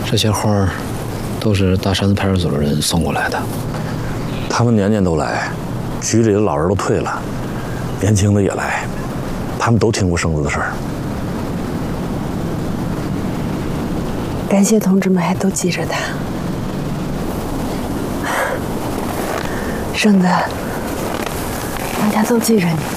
这些花儿都是大山子派出所的人送过来的。 他们年年都来，局里的老人都退了，年轻的也来，他们都听过圣子的事儿。 感谢同志们还都记着他。圣子，大家都记着你。